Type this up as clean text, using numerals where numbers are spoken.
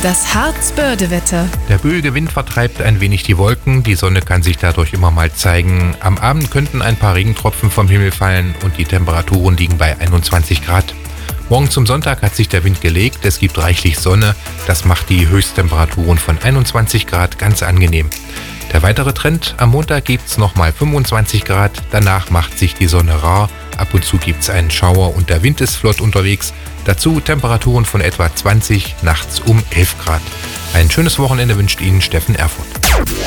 Das Harzbörde-Wetter. Der böige Wind vertreibt ein wenig die Wolken, die Sonne kann sich dadurch immer mal zeigen. Am Abend könnten ein paar Regentropfen vom Himmel fallen und die Temperaturen liegen bei 21 Grad. Morgen zum Sonntag hat sich der Wind gelegt, es gibt reichlich Sonne, das macht die Höchsttemperaturen von 21 Grad ganz angenehm. Der weitere Trend, am Montag gibt's nochmal 25 Grad, danach macht sich die Sonne rar, ab und zu gibt's einen Schauer und der Wind ist flott unterwegs. Dazu Temperaturen von etwa 20, nachts um 11 Grad. Ein schönes Wochenende wünscht Ihnen Steffen Erfurt.